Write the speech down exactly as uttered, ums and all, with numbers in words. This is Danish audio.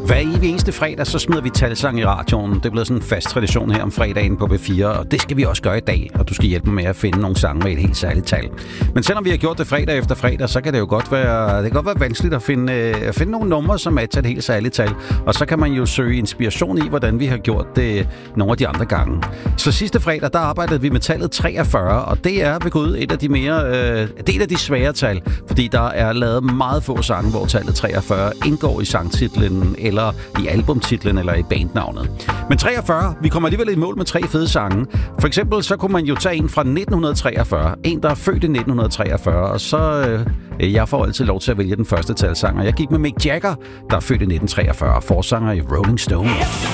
Hver evig eneste fredag, så smider vi talsang i radioen. Det er blevet sådan en fast tradition her om fredagen på B fire, og det skal vi også gøre i dag. Og du skal hjælpe mig med at finde nogle sange med et helt særligt tal. Men selvom vi har gjort det fredag efter fredag, så kan det jo godt være, det kan godt være vanskeligt at finde, at finde nogle numre, som matcher et helt særligt tal. Og så kan man jo søge inspiration i, hvordan vi har gjort det nogle af de andre gange. Så sidste fredag, der arbejdede vi med tallet treogfyrre, og det er ved Gud et af de mere, øh, det er et af de svære tal, fordi der er lavet meget få sange, hvor tallet treogfyrre indgår i sangtitlen, eller i albumtitlen, eller i bandnavnet. Men treogfyrre, vi kommer alligevel i mål med tre fede sange. For eksempel, så kunne man jo tage en fra nitten treogfyrre. En, der er født i nitten treogfyrre, og så... Øh, jeg får altid lov til at vælge den første talsang, og jeg gik med Mick Jagger, der er født i nitten treogfyrre, forsanger i Rolling Stones.